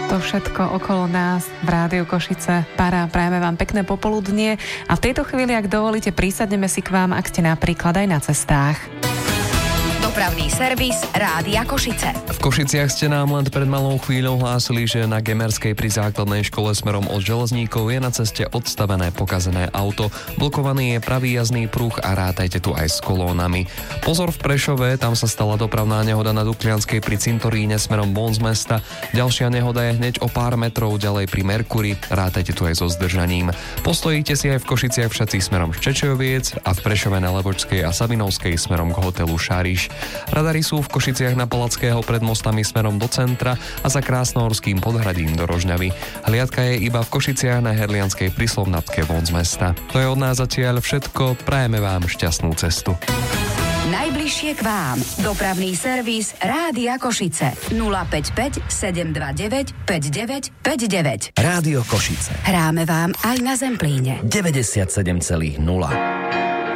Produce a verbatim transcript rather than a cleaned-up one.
To všetko okolo nás v Rádiu Košice. Para, prajeme vám pekné popoludnie a v tejto chvíli, ak dovolíte, prísadneme si k vám, ak ste napríklad aj na cestách. Dopravný servis Rádia Košice. V Košiciach ste nám len pred malou chvíľou hlásili, že na Gemerskej pri základnej škole smerom od Železníkov je na ceste odstavené pokazené auto. Blokovaný je pravý jazdný pruh a rátajte tu aj s kolónami. Pozor v Prešove, tam sa stala dopravná nehoda na Duklianskej pri cintoríne smerom von z mesta. Ďalšia nehoda je hneď o pár metrov ďalej pri Merkuri. Rátajte tu aj so zdržaním. Postojíte si aj v Košiciach všetci smerom Ščečoviec a v Prešove na Levočskej a Savinovskej smerom k hotelu Šariš. Radary sú v Košiciach na Palackého pred mostami smerom do centra a za Krásnohorským podhradím do Rožňavy. Hliadka je iba v Košiciach na Herlianskej pri Slovnatke von z mesta. To je od nás zatiaľ všetko, prajeme vám šťastnú cestu. Najbližšie k vám. Dopravný servis Rádia Košice. nula päť päť sedem dva deväť päť deväť päť deväť. Rádio Košice. Hráme vám aj na Zemplíne. deväťdesiatsedem celá nula.